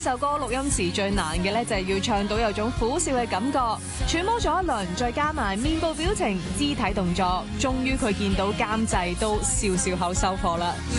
首歌錄音時最難嘅咧，就係要唱到有種苦笑嘅感覺，揣摩咗一輪，再加埋面部表情、肢體動作，終於佢見到監製都笑笑口收貨啦。